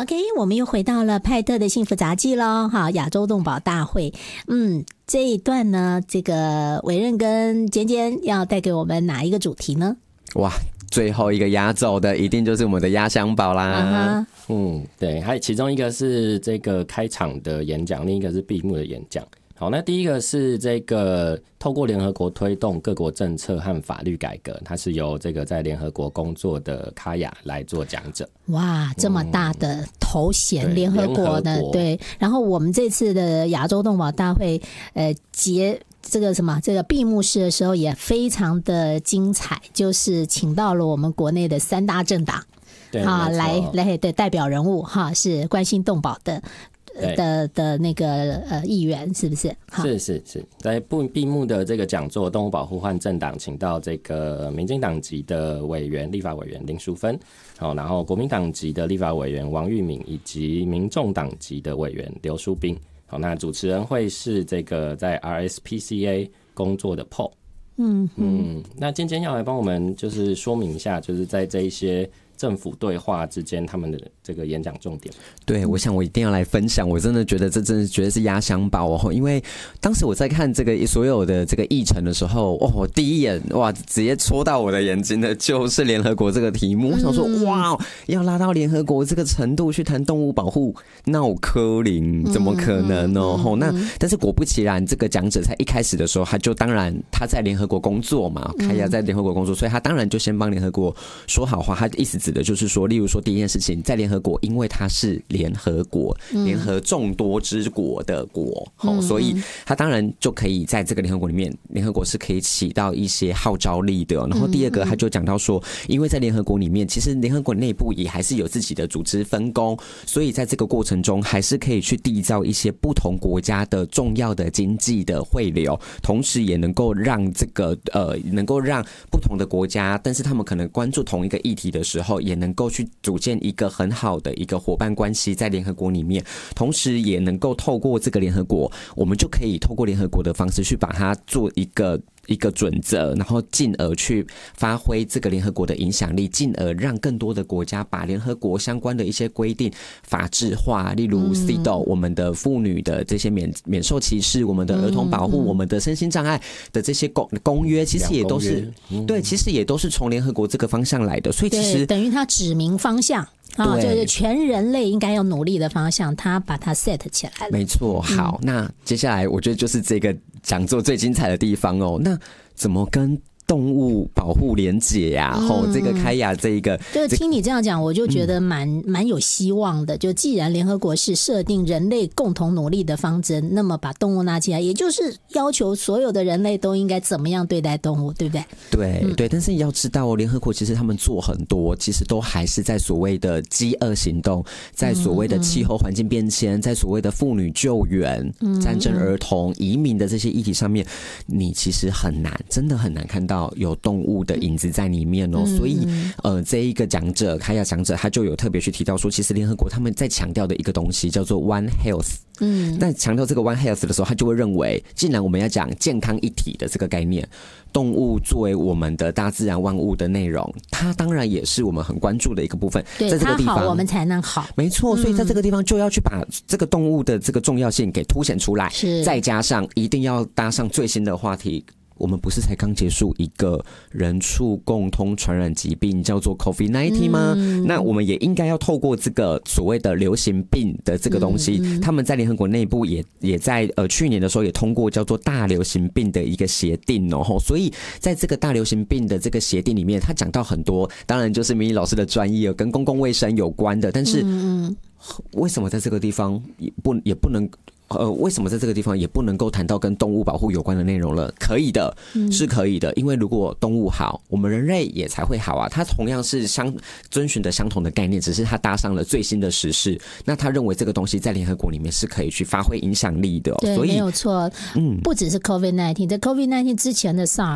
OK， 我们又回到了派特的幸福杂技咯，哈，亚洲动保大会。这一段呢，这个伟任跟简简要带给我们哪一个主题呢？ 哇，最后一个压轴的一定就是我们的压箱宝啦。 对，还其中一个是这个开场的演讲，另一个是闭幕的演讲。好，那第一个是这个透过联合国推动各国政策和法律改革，它是由这个在联合国工作的卡雅来做讲者。 哇，这么大的头衔，联合国的，对。然后我们这次的亚洲动保大会，这个闭幕式的时候也非常的精彩，就是请到了我们国内的3大政党，来的代表人物哈，是关心动保的那个议员，是不是？ 是，在闭幕的这个讲座，动物保护换政党请到这个民进党籍的委员、立法委员林淑芬，然后国民党籍的立法委员王玉敏，以及民众党籍的委员刘淑彬。好，那主持人会是这个在 RSPCA 工作的 Paul。那今天要来帮我们就是说明一下，就是在这一些政府对话之间他们的这个演讲重点。 对，我想我一定要来分享，我真的觉得这真的绝对是压箱宝哦，因为当时我在看这个所有的这个议程的时候，我第一眼直接戳到我的眼睛的就是联合国这个题目。我想说哇，要拉到联合国这个程度去谈动物保护，那我柯林怎么可能哦？那但是果不其然，这个讲者在一开始的时候，他在联合国工作嘛，他也在联合国工作，所以他当然就先帮联合国说好话。他意思指的就是说，例如说第一件事情，在联合国，因为它是联合国，联合众多之国的国，所以他当然就可以在这个联合国里面，联合国是可以起到一些号召力的。然后第二个，他就讲到说，因为在联合国里面，其实联合国内部也还是有自己的组织分工，所以在这个过程中，还是可以去缔造一些不同国家的重要的经济的汇流，同时也能够让能够让不同的国家，但是他们可能关注同一个议题的时候，也能够去组建一个很好的一个伙伴关系在联合国里面，同时也能够透过这个联合国，我们就可以透过联合国的方式去把它做一个准则，然后进而去发挥这个联合国的影响力，进而让更多的国家把联合国相关的一些规定法制化，例如 CEDAW 我们的妇女的这些免受歧视，我们的儿童保护，我们的身心障碍的这些公约，其实也都是对，其实也都是从联合国这个方向来的，所以其实等于它指明方向。就是全人类应该要努力的方向，他把它 set 起来了。 没错，好，那接下来我觉得就是这个讲座最精彩的地方哦。那怎么跟动物保护连结呀？这个开雅这一个， 就听你这样讲，我就觉得蛮有希望的。就既然联合国是设定人类共同努力的方针，那么把动物拿起来，也就是要求所有的人类都应该怎么样对待动物，对不对？ 对，但是你要知道联合国其实他们做很多，其实都还是在所谓的饥饿行动，在所谓的气候环境变迁，在所谓的妇女救援、战争儿童、移民的这些议题上面，你其实真的很难看到有动物的影子在里面哦。所以这一个讲者开雅讲者他就有特别去提到说，其实联合国他们在强调的一个东西叫做 One Health。但强调这个 One Health 的时候，他就会认为，既然我们要讲健康一体的这个概念，动物作为我们的大自然万物的内容，它当然也是我们很关注的一个部分。 对， 在这个地方它好我们才能好。 没错，所以在这个地方就要去把这个动物的这个重要性给凸显出来，再加上一定要搭上最新的话题。我们不是才刚结束一个人畜共通传染疾病叫做 COVID-19 吗？那我们也应该要透过这个所谓的流行病的这个东西，他们在联合国内部也在去年的时候也通过叫做大流行病的一个协定哦。所以在这个大流行病的这个协定里面，他讲到很多，当然就是明仪老师的专业跟公共卫生有关的，但是为什么在这个地方也不能？为什么在这个地方也不能够谈到跟动物保护有关的内容了？可以的，是可以的，因为如果动物好，我们人类也才会好啊。它同样是遵循的相同的概念，只是它搭上了最新的时事。那他认为这个东西在联合国里面是可以去发挥影响力的， 对， 所以没有错。不只是 COVID-19， 在 COVID-19 之前的 SARS。